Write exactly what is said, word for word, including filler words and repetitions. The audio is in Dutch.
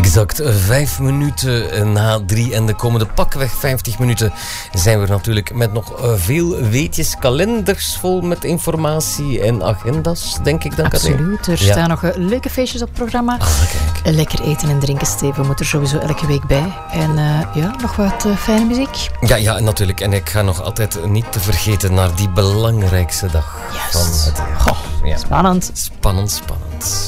Exact vijf minuten na drie en de komende pakweg vijftig minuten zijn we natuurlijk met nog veel weetjes, kalenders vol met informatie en agenda's, denk ik dan. Absoluut, er ja. staan nog leuke feestjes op het programma. Ah, kijk. Lekker eten en drinken, Steven, moet er sowieso elke week bij. En uh, ja, nog wat uh, fijne muziek. Ja, ja, natuurlijk. En ik ga nog altijd niet te vergeten naar die belangrijkste dag Juist. van het jaar. Goh, ja. spannend. Spannend, spannend.